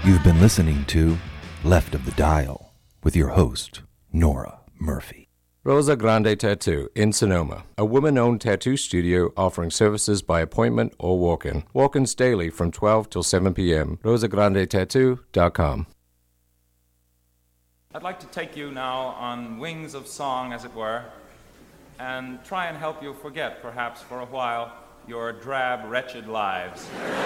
You've been listening to Left of the Dial with your host, Nora Murphy. Rosa Grande Tattoo in Sonoma, a woman-owned tattoo studio offering services by appointment or walk-in. Walk-ins daily from 12 till 7 p.m. rosagrandetattoo.com. I'd like to take you now on wings of song, as it were, and try and help you forget, perhaps for a while, your drab, wretched lives.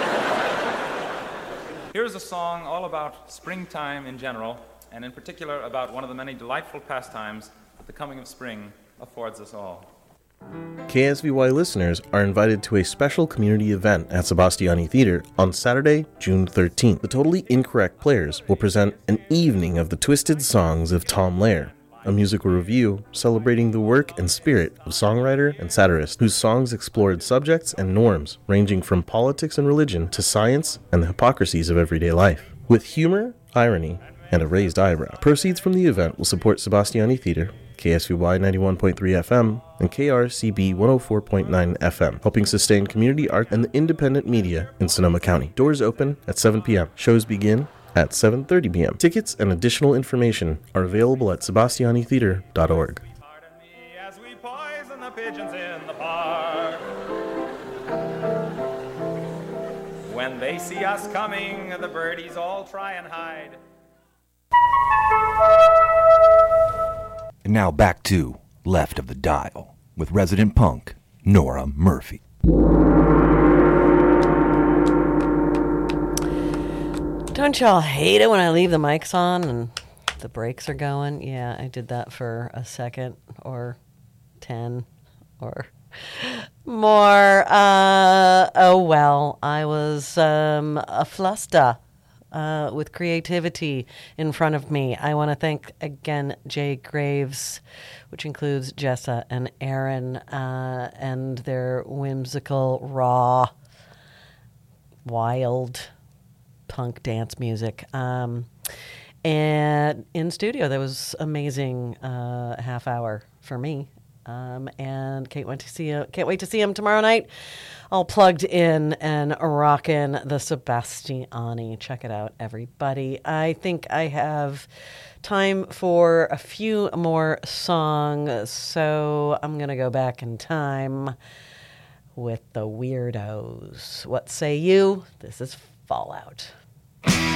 Here's a song all about springtime in general, and in particular about one of the many delightful pastimes that the coming of spring affords us all. KSVY listeners are invited to a special community event at Sebastiani Theater on Saturday, June 13th. The Totally Incorrect Players will present an evening of the twisted songs of Tom Lehrer, a musical review celebrating the work and spirit of songwriter and satirist whose songs explored subjects and norms ranging from politics and religion to science and the hypocrisies of everyday life. With humor, irony, and a raised eyebrow. Proceeds from the event will support Sebastiani Theater, KSVY 91.3 FM, and KRCB 104.9 FM, helping sustain community art and the independent media in Sonoma County. Doors open at 7 p.m. Shows begin at 7:30 p.m. Tickets and additional information are available at sebastianitheater.org. Pardon me as we poison the pigeons in the park. When they see us coming, the birdies all try and hide. And now back to Left of the Dial with resident punk, Nora Murphy. Don't y'all hate it when I leave the mics on and the brakes are going? Yeah, I did that for a second or 10 or more. Oh, well, I was a fluster with creativity in front of me. I want to thank again Jay Graves, which includes Jessa and Aaron, and their whimsical, raw, wild punk dance music. And in studio, that was amazing half hour for me. And can't wait to see him tomorrow night. All plugged in and rocking the Sebastiani. Check it out, everybody. I think I have time for a few more songs, so I'm going to go back in time with the Weirdos. What say you? This is Fallout.